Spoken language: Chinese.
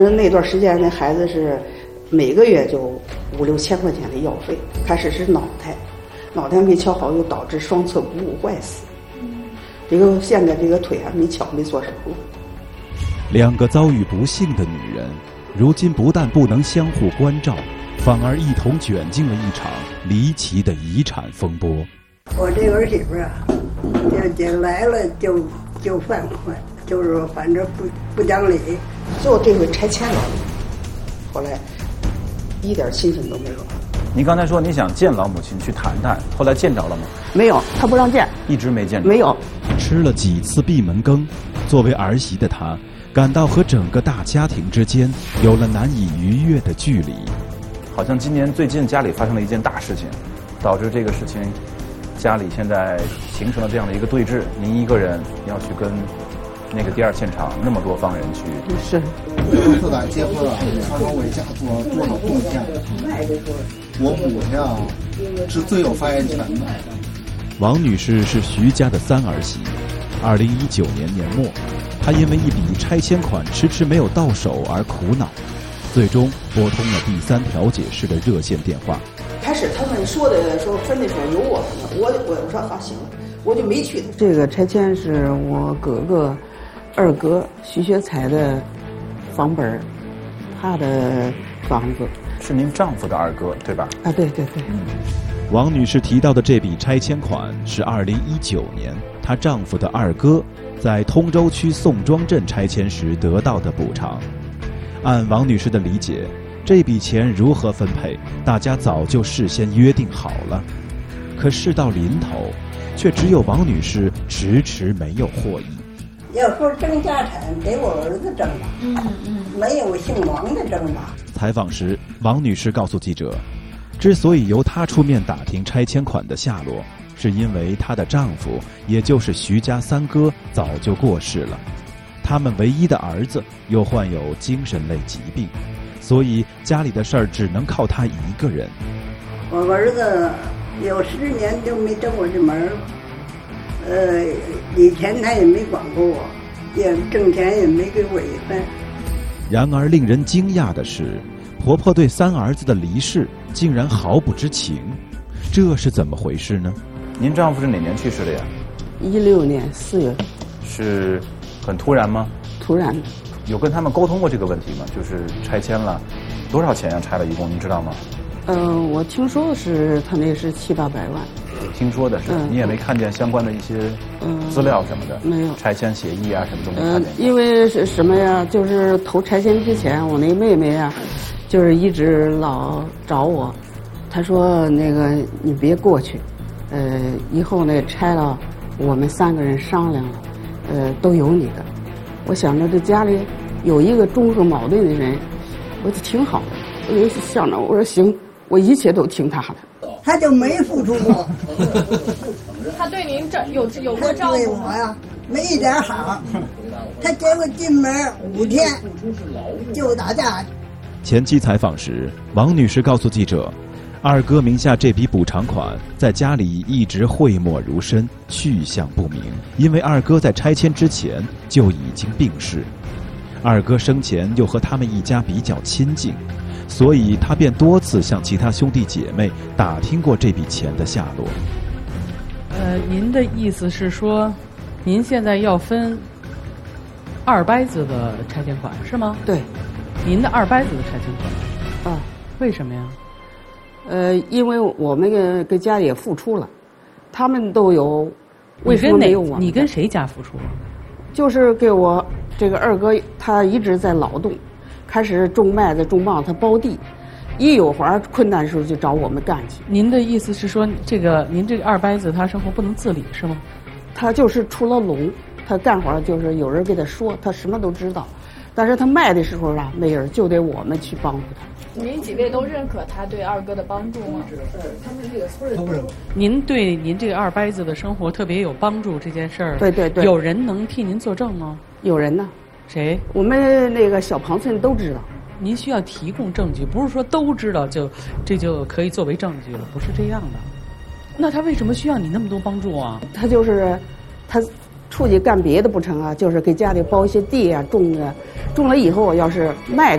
那段时间，那孩子是每个月就5、6千块钱的药费。开始是脑袋没瞧好，又导致双侧股骨坏死。现在这个腿还没做手术。 两个遭遇不幸的女人，如今不但不能相互关照，反而一同卷进了一场离奇的遗产风波。 我这个儿媳妇啊，就来了就犯坏，就是说反正不讲理。 最后这回拆迁了，后来一点亲情都没有。 您刚才说你想见老母亲去谈谈，后来见着了吗？ 没有，他不让见， 一直没见着。 没有。 吃了几次闭门羹，作为儿媳的她感到和整个大家庭之间有了难以逾越的距离。 好像今年最近家里发生了一件大事情，导致这个事情家里现在形成了这样的一个对峙。您一个人要去跟那个第二现场那么多方人去， 是。 自打结婚了，常常为家做多少贡献。我母亲啊，是最有发言权的。 王女士是徐家的3儿媳。2019年年末，她因为一笔拆迁款迟迟没有到手而苦恼，最终拨通了第3调解室的热线电话。 开始他们说分的时候有我们的，我说好行，我就没去。这个拆迁是我二哥徐学才的房本，他的房子。 是您丈夫的二哥对吧？ 啊，对。 王女士提到的这笔拆迁款是2019年她丈夫的二哥在通州区宋庄镇拆迁时得到的补偿。按王女士的理解，这笔钱如何分配，大家早就事先约定好了。可事到临头，却只有王女士迟迟没有获益。 要说争家产，得我儿子争吧，没有姓王的争吧。 采访时，王女士告诉记者，之所以由她出面打听拆迁款的下落，是因为她的丈夫，也就是徐家3哥早就过世了，他们唯一的儿子又患有精神类疾病，所以家里的事儿只能靠他一个人。 我儿子有10年就没登过这门了，以前他也没管过我，也挣钱也没给我一分。 然而令人惊讶的是，婆婆对3儿子的离世竟然毫不知情，这是怎么回事呢？ 您丈夫是哪年去世的呀 ？16年4月。 是很突然吗？ 突然的。 有跟他们沟通过这个问题吗？就是拆迁了多少钱呀？拆了一共您知道吗？ 我听说的是他那是700-800万。 听说的是，你也没看见相关的一些资料什么的？ 没有。 拆迁协议啊什么都没看见。 因为是什么呀？就是投拆迁之前，我那妹妹啊，就是一直老找我，她说那个你别过去，以后呢拆了，我们3个人商量了，都有你的。我想着这家里有一个综合矛盾的人，我就挺好的。我就想着，我说行，我一切都听他的。 他就没付出过。 他对您有过照顾吗？ 对我呀，没一点好。他给我进门5天就打架。 前期采访时，王女士告诉记者，二哥名下这笔补偿款在家里一直讳莫如深，去向不明，因为二哥在拆迁之前就已经病逝，二哥生前又和他们一家比较亲近，所以他便多次向其他兄弟姐妹打听过这笔钱的下落。 您的意思是说，您现在要分二伯子的拆迁款是吗？ 对。 您的二伯子的拆迁款。 啊， 为什么呀？ 因为我们跟家也付出了，他们都有，为什么没有我？ 你跟谁家付出了？ 就是给我这个二哥，他一直在劳动，开始种麦子、种棒，他包地，一有活困难的时候就找我们干去。 您的意思是说，您这个二伯子他生活不能自理是吗？ 他就是出了笼，他干活就是有人给他说，他什么都知道，但是他卖的时候啊，没人，就得我们去帮助他。 您几位都认可他对二哥的帮助吗？ 您对您这个二伯子的生活特别有帮助这件事儿， 对， 有人能替您作证吗？ 有人呢。 谁？ 我们那个小旁村都知道。 您需要提供证据，不是说都知道这就可以作为证据了，不是这样的。那他为什么需要你那么多帮助啊？ 他出去干别的不成啊，就是给家里包一些地啊，种了以后要是卖